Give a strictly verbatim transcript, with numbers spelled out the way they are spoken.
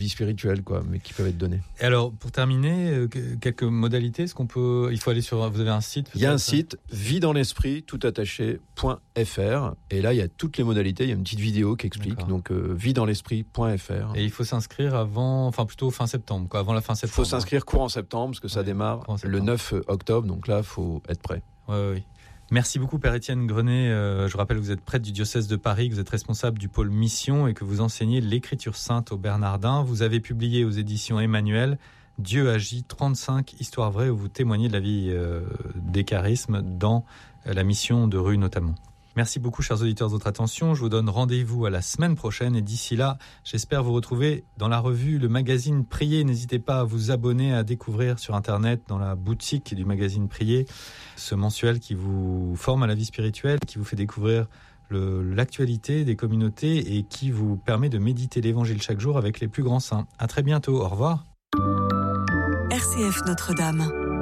spirituelle, quoi, mais qui peuvent être données. Et alors, pour terminer, euh, quelques modalités. Est-ce qu'on peut, il faut aller sur, vous avez un site? Il y a un site, vie dans l'esprit, tout attaché, .fr. Et là, il y a toutes les modalités. Il y a une petite vidéo qui explique. D'accord. Donc, euh, vie dans l'esprit point f r. Et il faut s'inscrire avant, enfin plutôt fin septembre, quoi, avant la fin septembre. Il faut s'inscrire courant septembre, parce que ça ouais, démarre le neuf octobre. Donc là, il faut être prêt. Oui, oui, oui. Merci beaucoup, Père Étienne Grenet. Euh, je rappelle que vous êtes prêtre du diocèse de Paris, que vous êtes responsable du pôle mission et que vous enseignez l'écriture sainte aux Bernardins. Vous avez publié aux éditions Emmanuel Dieu agit, trente-cinq histoires vraies où vous témoignez de la vie euh, des charismes dans euh, la mission de rue notamment. Merci beaucoup, chers auditeurs, de votre attention. Je vous donne rendez-vous à la semaine prochaine et d'ici là, j'espère vous retrouver dans la revue, le magazine Prier. N'hésitez pas à vous abonner, à découvrir sur Internet, dans la boutique du magazine Prier, ce mensuel qui vous forme à la vie spirituelle, qui vous fait découvrir le, l'actualité des communautés et qui vous permet de méditer l'Évangile chaque jour avec les plus grands saints. À très bientôt. Au revoir. R C F Notre-Dame.